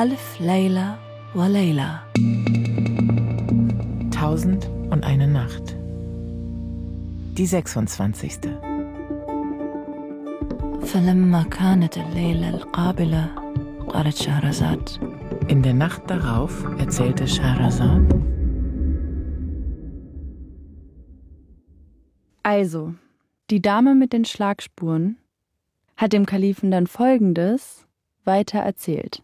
ألف ليلة وليلة. 1001 Nacht. Die 26. فلما كانت الليلة القابلة قالت شهرزاد. In der Nacht darauf erzählte Scheherazade: Also, die Dame mit den Schlagspuren hat dem Kalifen dann Folgendes weiter erzählt.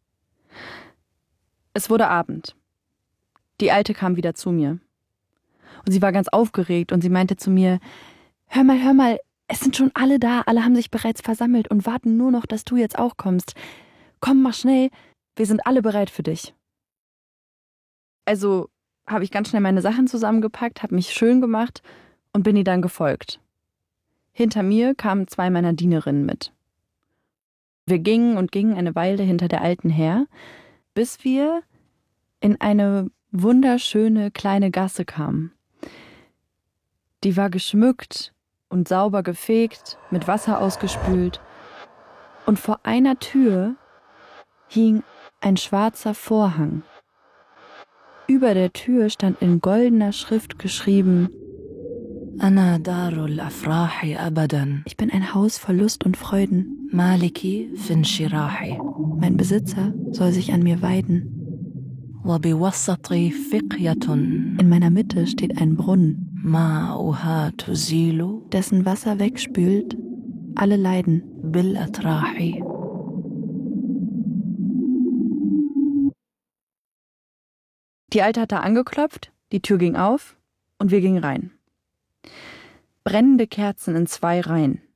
Es wurde Abend. Die Alte kam wieder zu mir. Und sie war ganz aufgeregt und sie meinte zu mir: Hör mal, es sind schon alle da, alle haben sich bereits versammelt und warten nur noch, dass du jetzt auch kommst. Komm, mach schnell, wir sind alle bereit für dich. Also habe ich ganz schnell meine Sachen zusammengepackt, habe mich schön gemacht und bin ihr dann gefolgt. Hinter mir kamen 2 meiner Dienerinnen mit. Wir gingen eine Weile hinter der Alten her, bis wir in eine wunderschöne kleine Gasse kamen. Die war geschmückt und sauber gefegt, mit Wasser ausgespült. Und vor einer Tür hing ein schwarzer Vorhang. Über der Tür stand in goldener Schrift geschrieben: أنا دار الأفراح أبدا. Ich bin ein Haus voll Lust und Freuden. مالكي في انشراحي. Mein Besitzer soll sich an mir weiden. وبوسطي فقية. In meiner Mitte steht ein Brunnen, ماؤها تزيل dessen Wasser wegspült alle Leiden. بالأتراح. Die Alte hatte angeklopft, die Tür ging auf und wir gingen rein. Brennende Kerzen in 2 Reihen.